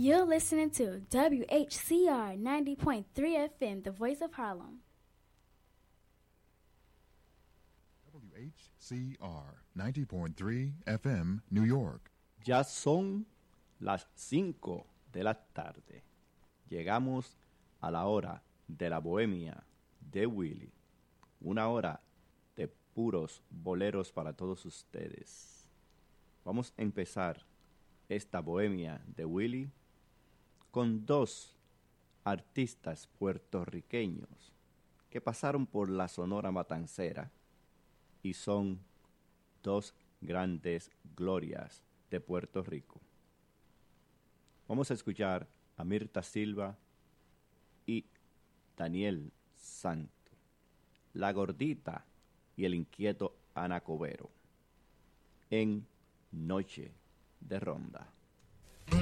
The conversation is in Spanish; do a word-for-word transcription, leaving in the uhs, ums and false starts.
You're listening to W H C R ninety point three F M, the voice of Harlem. W H C R ninety point three F M, New York. Ya son las cinco de la tarde. Llegamos a la hora de la bohemia de Willy. Una hora de puros boleros para todos ustedes. Vamos a empezar esta bohemia de Willy con dos artistas puertorriqueños que pasaron por la Sonora Matancera y son dos grandes glorias de Puerto Rico. Vamos a escuchar a Mirta Silva y Daniel Santo, La Gordita y el inquieto Anacobero, en Noche de Ronda.